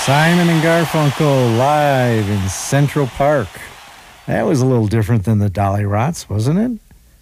Simon and Garfunkel live in Central Park. That was a little different than the Dolly Rots, wasn't it?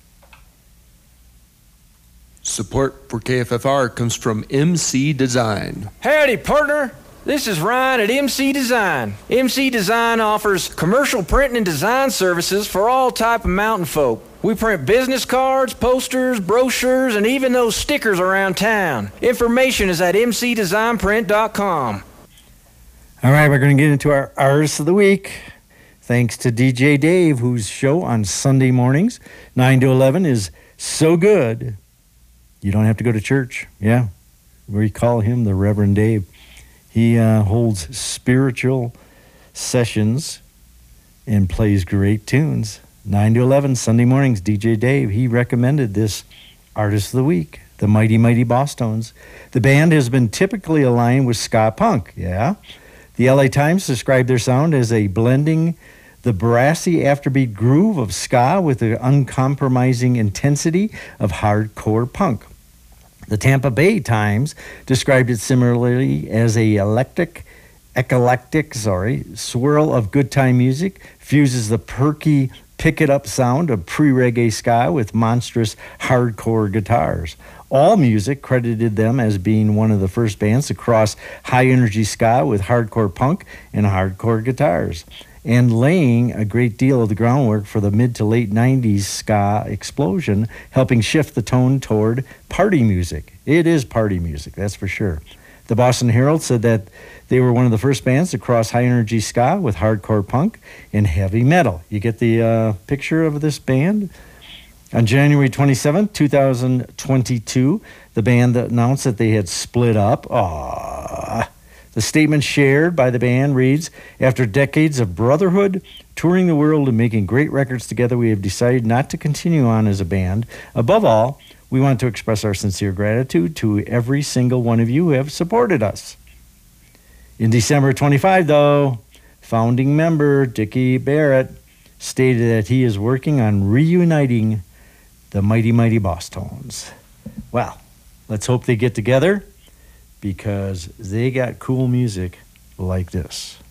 Support for KFFR comes from MC Design. Howdy, partner. This is Ryan at MC Design. MC Design offers commercial printing and design services for all type of mountain folk. We print business cards, posters, brochures, and even those stickers around town. Information is at mcdesignprint.com. All right, we're going to get into our Artist of the Week. Thanks to DJ Dave, whose show on Sunday mornings, 9 to 11, is so good, you don't have to go to church. Yeah, we call him the Reverend Dave. He holds spiritual sessions and plays great tunes. 9 to 11, Sunday mornings, DJ Dave. He recommended this Artist of the Week, the Mighty Mighty Bosstones. The band has been typically aligned with ska punk, yeah. The LA Times described their sound as a blending the brassy afterbeat groove of ska with the uncompromising intensity of hardcore punk. The Tampa Bay Times described it similarly as a eclectic swirl of good time music, fuses the perky pick-it-up sound of pre-reggae ska with monstrous hardcore guitars. All Music credited them as being one of the first bands to cross high-energy ska with hardcore punk and hardcore guitars, and laying a great deal of the groundwork for the mid to late 90s ska explosion, helping shift the tone toward party music. It is party music, that's for sure. The Boston Herald said that they were one of the first bands to cross high-energy ska with hardcore punk and heavy metal. You get the picture of this band? On January 27, 2022, the band announced that they had split up. Aww. The statement shared by the band reads, "After decades of brotherhood, touring the world and making great records together, we have decided not to continue on as a band. Above all, we want to express our sincere gratitude to every single one of you who have supported us." In December 25, though, founding member Dickie Barrett stated that he is working on reuniting the Mighty Mighty Bosstones. Well, let's hope they get together because they got cool music like this.